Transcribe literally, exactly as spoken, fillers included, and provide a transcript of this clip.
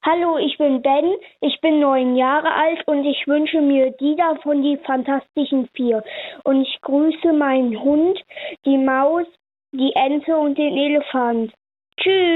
Hallo, ich bin Ben, ich bin neun Jahre alt und ich wünsche mir Dieter von die Fantastischen Vier. Und ich grüße meinen Hund, die Maus, die Ente und den Elefant. Tschüss!